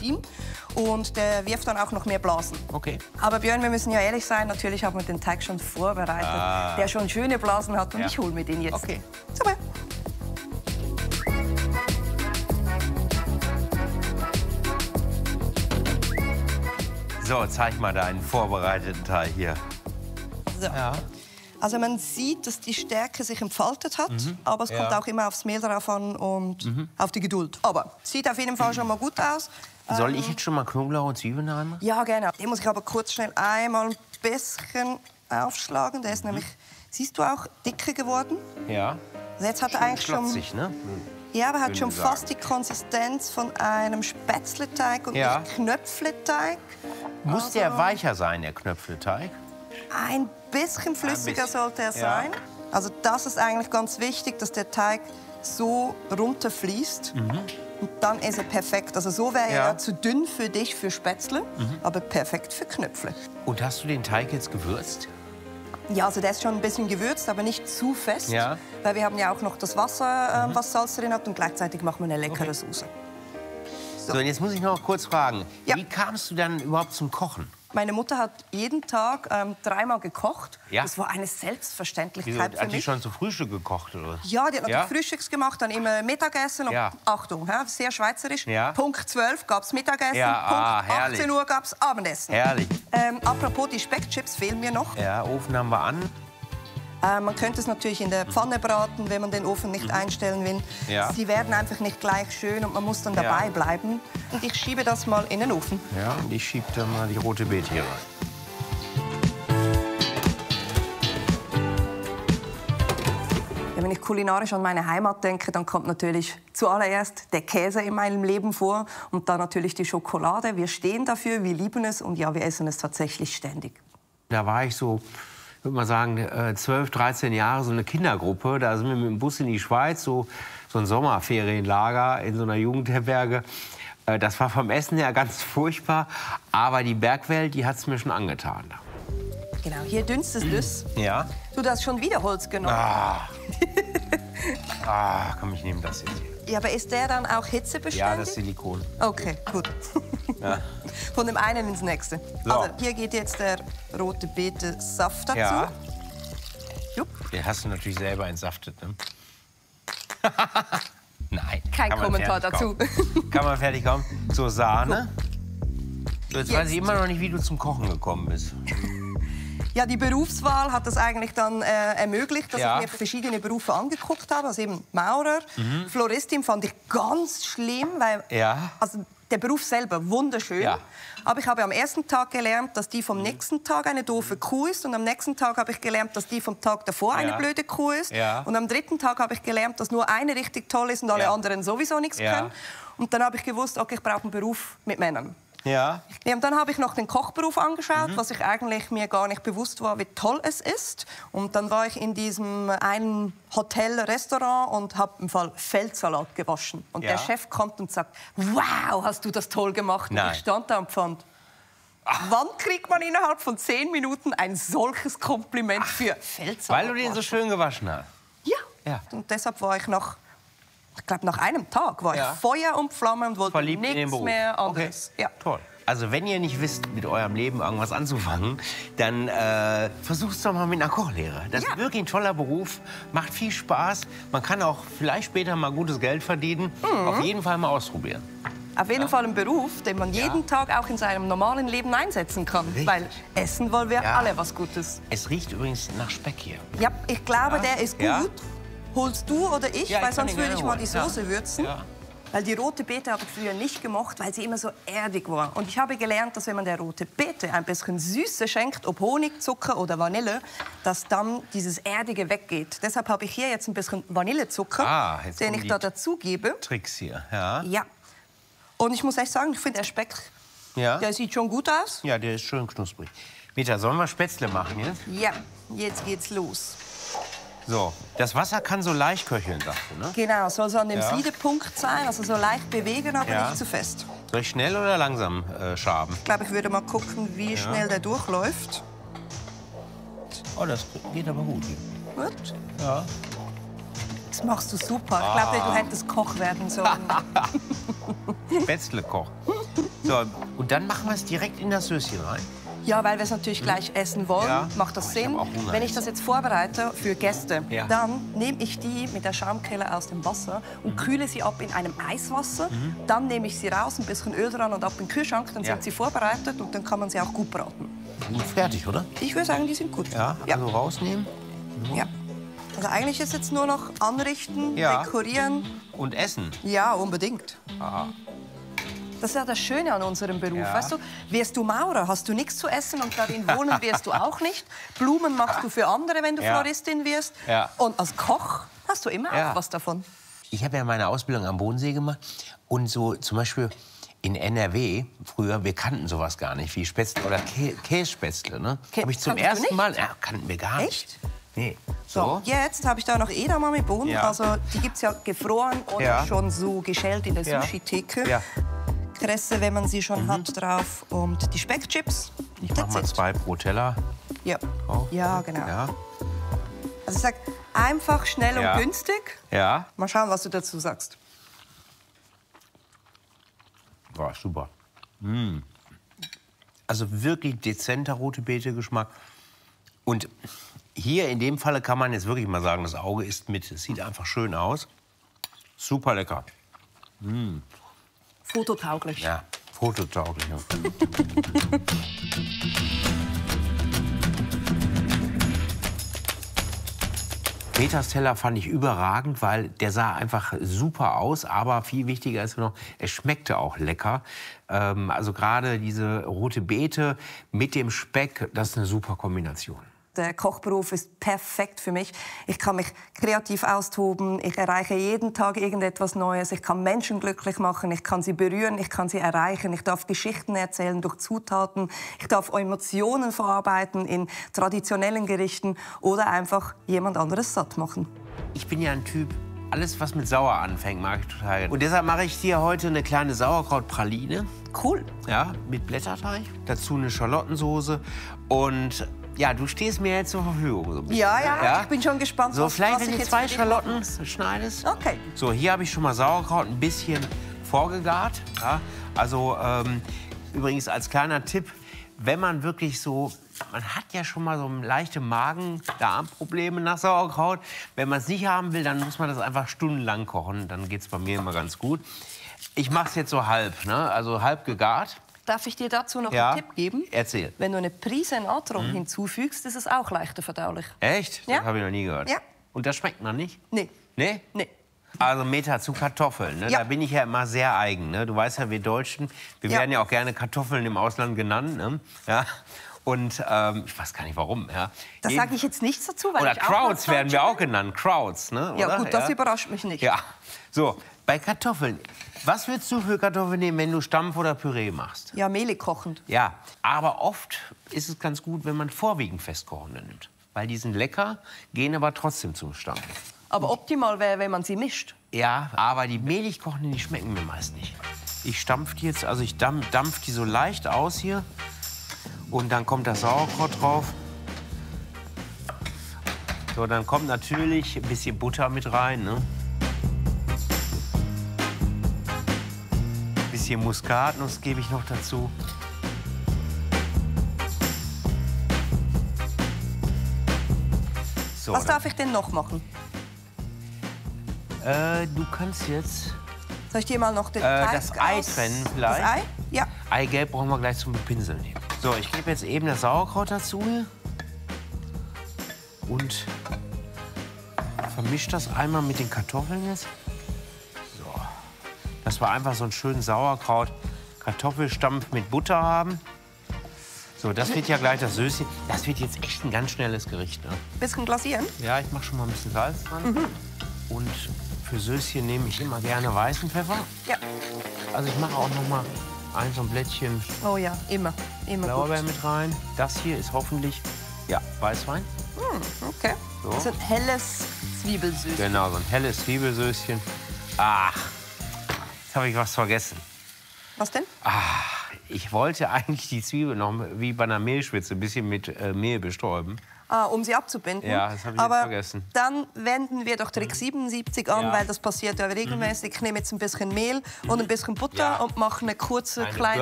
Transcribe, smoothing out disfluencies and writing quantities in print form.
Enzym und der wirft dann auch noch mehr Blasen. Okay. Aber Björn, wir müssen ja ehrlich sein, natürlich haben wir den Teig schon vorbereitet, der schon schöne Blasen hat und ich hole mir den jetzt. Okay. Super. So, zeig mal deinen vorbereiteten Teig hier. So. Ja. Also man sieht, dass die Stärke sich entfaltet hat, aber es kommt auch immer aufs Mehl drauf an und auf die Geduld. Aber sieht auf jeden Fall schon mal gut aus. Soll ich jetzt schon mal Knoblauch und Zwiebeln reinmachen? Ja, genau. Den muss ich aber kurz schnell einmal ein bisschen aufschlagen. Der ist nämlich, siehst du auch, dicker geworden. Ja. Also jetzt hat er eigentlich schon... Schlotzig, ne? Ja, aber er hat Würde schon ich sagen. fast die Konsistenz von einem Spätzleteig und Ja. nicht Knöpfleteig. Muss der weicher sein, der Knöpfleteig? Ein bisschen flüssiger sollte er sein. Also das ist eigentlich ganz wichtig, dass der Teig so runterfließt. Und dann ist er perfekt. Also so wäre er zu dünn für dich, für Spätzle, aber perfekt für Knöpfle. Und hast du den Teig jetzt gewürzt? Ja, also der ist schon ein bisschen gewürzt, aber nicht zu fest. Ja. Weil wir haben ja auch noch das Wasser, was Salz drin hat. Und gleichzeitig machen wir eine leckere Soße. So, und jetzt muss ich noch kurz fragen. Ja. Wie kamst du dann überhaupt zum Kochen? Meine Mutter hat jeden Tag 3-mal gekocht. Ja. Das war eine Selbstverständlichkeit Wieso, für hat die mich. schon zu Frühstück gekocht, oder? Ja, die hat Ja? natürlich Frühstücks gemacht, dann immer Mittagessen. Und Ja. Achtung, sehr schweizerisch. Ja. Punkt 12 gab es Mittagessen, Ja, Punkt herrlich. 18 Uhr gab es Abendessen. Herrlich. Apropos, die Speckchips fehlen mir noch. Ja, Ofen haben wir an. Man könnte es natürlich in der Pfanne braten, wenn man den Ofen nicht einstellen will. Ja. Sie werden einfach nicht gleich schön und man muss dann dabei bleiben. Und ich schiebe das mal in den Ofen. Ja, und ich schieb dann mal die rote Beete hier rein. Ja, wenn ich kulinarisch an meine Heimat denke, dann kommt natürlich zuallererst der Käse in meinem Leben vor und dann natürlich die Schokolade. Wir stehen dafür, wir lieben es und ja, wir essen es tatsächlich ständig. Da war ich so, ich würde mal sagen, 12, 13 Jahre, so eine Kindergruppe. Da sind wir mit dem Bus in die Schweiz, so ein Sommerferienlager in so einer Jugendherberge. Das war vom Essen her ganz furchtbar, aber die Bergwelt, die hat es mir schon angetan. Genau, hier dünstet es. Ja? Du hast schon wieder Holz genommen. Komm, ich nehme das jetzt hier. Ja, aber ist der dann auch hitzebeständig? Ja, das ist Silikon. Okay, gut. Ja. Von dem einen ins nächste. So. Also, hier geht jetzt der rote Beete Saft dazu. Ja. Jupp. Den hast du natürlich selber entsaftet, ne? Nein. Kein kann man Kommentar fertig dazu. Kommen. Kann man fertig kommen. So, Sahne. So, jetzt weiß ich Jetzt. immer noch nicht, wie du zum Kochen gekommen bist. Ja, die Berufswahl hat das eigentlich dann ermöglicht, dass Ja. ich mir verschiedene Berufe angeguckt habe. Also eben Maurer, Floristin fand ich ganz schlimm, weil Ja. also der Beruf selber wunderschön. Ja. Aber ich habe am ersten Tag gelernt, dass die vom nächsten Tag eine doofe Kuh ist. Und am nächsten Tag habe ich gelernt, dass die vom Tag davor eine Ja. blöde Kuh ist. Ja. Und am dritten Tag habe ich gelernt, dass nur eine richtig toll ist und alle Ja. anderen sowieso nichts Ja. können. Und dann habe ich gewusst, okay, ich brauche einen Beruf mit Männern. Ja. Ja, und dann habe ich noch den Kochberuf angeschaut, was ich eigentlich mir gar nicht bewusst war, wie toll es ist. Und dann war ich in diesem einen Hotel, Restaurant und habe im Fall Feldsalat gewaschen. Und Ja. der Chef kommt und sagt, wow, hast du das toll gemacht. Und Nein. ich stand da und fand, wann kriegt man innerhalb von 10 Minuten ein solches Kompliment für Feldsalat? Weil du den so schön gewaschen hast. Ja. Ja. Und deshalb war ich ich glaube, nach einem Tag war Ja. ich Feuer und Flamme und wollte Verliebt in den nichts Beruf. mehr anderes. Okay. Ja. Toll. Also wenn ihr nicht wisst, mit eurem Leben irgendwas anzufangen, dann versucht es doch mal mit einer Kochlehre. Das Ja. ist wirklich ein toller Beruf, macht viel Spaß. Man kann auch vielleicht später mal gutes Geld verdienen. Auf jeden Fall mal ausprobieren. Auf jeden Fall ein Beruf, den man jeden Tag auch in seinem normalen Leben einsetzen kann. Richtig. Weil essen wollen wir Ja. alle was Gutes. Es riecht übrigens nach Speck hier. Ja, ich glaube, Ja. der ist gut. Ja. Holst du oder ich? Ja, ich Weil kann sonst ihn würde gerne ich mal die holen. Soße Ja. würzen. Ja. Weil die rote Beete habe ich früher nicht gemocht, weil sie immer so erdig war. Und ich habe gelernt, dass wenn man der rote Beete ein bisschen Süße schenkt, ob Honig, Zucker oder Vanille, dass dann dieses Erdige weggeht. Deshalb habe ich hier jetzt ein bisschen Vanillezucker, Jetzt den kommen ich die da dazu gebe. Tricks hier. Ja. Ja. Und ich muss echt sagen, ich finde der Speck, Ja. der sieht schon gut aus. Ja, der ist schön knusprig. Meta, sollen wir Spätzle machen jetzt? Ja, jetzt geht's los. So, das Wasser kann so leicht köcheln, sagst du, ne? Genau, soll so an dem Ja. Siedepunkt sein, also so leicht bewegen, aber Ja. nicht zu fest. Soll ich schnell oder langsam schaben? Ich glaube, ich würde mal gucken, wie schnell der durchläuft. Oh, das geht aber gut. Gut. Ja. Das machst du super. Ich glaube, du hättest Koch werden sollen. Spätzle kochen. So, und dann machen wir es direkt in das Söschen rein. Ja, weil wir es natürlich gleich essen wollen, Ja. macht das Sinn. Wenn ich das jetzt vorbereite für Gäste, dann nehme ich die mit der Schaumquelle aus dem Wasser und kühle sie ab in einem Eiswasser. Dann nehme ich sie raus, ein bisschen Öl dran und ab in den Kühlschrank. Dann sind sie vorbereitet und dann kann man sie auch gut braten. Fertig, oder? Ich würde sagen, die sind gut. Ja, also rausnehmen. Ja. Also eigentlich ist jetzt nur noch anrichten, dekorieren. Und essen. Ja, unbedingt. Aha. Das ist ja das Schöne an unserem Beruf. Weißt du, wirst du Maurer, hast du nichts zu essen und darin wohnen wirst du auch nicht. Blumen machst du für andere, wenn du Floristin wirst. Ja. Und als Koch hast du immer auch was davon. Ich habe ja meine Ausbildung am Bodensee gemacht. Und so zum Beispiel in NRW, früher, wir kannten sowas gar nicht, wie Spätzle oder Kässpätzle. Ne? Habe ich zum ersten Mal, kannten wir gar nicht. Echt? Nee. So, jetzt habe ich da noch Edamame-Bohnen. Ja. Also die gibt es ja gefroren oder schon so geschält in der Sushi-Theke. Ja. Kresse, wenn man sie schon hat, drauf. Und die Speckchips. Ich mache mal 2 pro Teller. Ja, Auch. ja genau. Ja. Also ich sag einfach, schnell und günstig. Ja. Mal schauen, was du dazu sagst. War super. Also wirklich dezenter rote Beete-Geschmack. Und hier in dem Falle kann man jetzt wirklich mal sagen, das Auge isst mit. Es sieht einfach schön aus. Super lecker. Fototauglich. Ja, fototauglich. Metas Teller fand ich überragend, weil der sah einfach super aus. Aber viel wichtiger ist noch, es schmeckte auch lecker. Also gerade diese rote Beete mit dem Speck, das ist eine super Kombination. Der Kochberuf ist perfekt für mich. Ich kann mich kreativ austoben, ich erreiche jeden Tag irgendetwas Neues, ich kann Menschen glücklich machen, ich kann sie berühren, ich kann sie erreichen, ich darf Geschichten erzählen durch Zutaten, ich darf Emotionen verarbeiten in traditionellen Gerichten oder einfach jemand anderes satt machen. Ich bin ja ein Typ, alles was mit Sauer anfängt, mag ich total gerne. Und deshalb mache ich dir heute eine kleine Sauerkrautpraline. Cool. Ja, mit Blätterteig, dazu eine Schalottensoße und ja, du stehst mir jetzt zur Verfügung. So ein bisschen, Ja, ich bin schon gespannt, so, was vielleicht, wenn ich du jetzt 2 für dich Schalotten machen. schneidest. Okay. So, hier habe ich schon mal Sauerkraut ein bisschen vorgegart. Ja? Also übrigens als kleiner Tipp, wenn man wirklich so, man hat ja schon mal so leichte Magen-Darm-Probleme nach Sauerkraut. Wenn man es nicht haben will, dann muss man das einfach stundenlang kochen. Dann geht es bei mir immer ganz gut. Ich mache es jetzt so halb, ne? Also halb gegart. Darf ich dir dazu noch einen Tipp geben? Erzähl. Wenn du eine Prise Natron hinzufügst, ist es auch leichter verdaulich. Echt? Ja. Das habe ich noch nie gehört. Ja. Und das schmeckt man nicht? Nee. Nee? Nee. Also Meta zu Kartoffeln, ne? Ja. Da bin ich ja immer sehr eigen. Ne? Du weißt ja, wir Deutschen, wir werden ja auch gerne Kartoffeln im Ausland genannt. Ne? Ja? Und ich weiß gar nicht warum. Ja? Da sage ich jetzt nichts dazu, weil Oder ich auch Krauts werden wir Deutsche auch genannt. Krauts, ne? Ja Oder? gut, das überrascht mich nicht. Ja. So, bei Kartoffeln. Was würdest du für Kartoffeln nehmen, wenn du Stampf oder Püree machst? Ja, mehlig kochend. Ja, aber oft ist es ganz gut, wenn man vorwiegend festkochende nimmt. Weil die sind lecker, gehen aber trotzdem zum Stampf. Aber optimal wäre, wenn man sie mischt. Ja, aber die mehlig kochenden, die schmecken mir meist nicht. Ich stampf die jetzt, also ich dampf die so leicht aus hier. Und dann kommt das Sauerkraut drauf. So, dann kommt natürlich ein bisschen Butter mit rein, ne? Ein bisschen Muskatnuss gebe ich noch dazu. So, Was darf ich denn noch machen? du kannst jetzt Soll ich dir mal noch den Teig das Ei trennen vielleicht. Das Ei? Ja. Eigelb brauchen wir gleich zum Bepinseln nehmen. So, ich gebe jetzt eben das Sauerkraut dazu hier. Und vermische das einmal mit den Kartoffeln jetzt. So. Dass wir einfach so einen schönen Sauerkraut-Kartoffelstampf mit Butter haben. So, das wird ja gleich das Söschen. Das wird jetzt echt ein ganz schnelles Gericht. Ne? Bisschen glasieren? Ja, ich mache schon mal ein bisschen Salz dran. Und für Söschen nehme ich immer gerne weißen Pfeffer. Ja. Also ich mache auch noch mal so ein Blättchen Oh ja, immer. Immer Blaubeer gut. mit rein. Das hier ist hoffentlich Weißwein. Okay. So. Das ist ein helles Zwiebelsüß. Genau, so ein helles Zwiebelsöschen. Ach, jetzt habe ich was vergessen. Was denn? Ich wollte eigentlich die Zwiebel noch wie bei einer Mehlschwitze ein bisschen mit Mehl bestäuben. um sie abzubinden. Ja, das habe ich jetzt vergessen. Dann wenden wir doch Trick 77 an, weil das passiert ja regelmäßig. Ich nehme jetzt ein bisschen Mehl und ein bisschen Butter und mache eine kurze kleine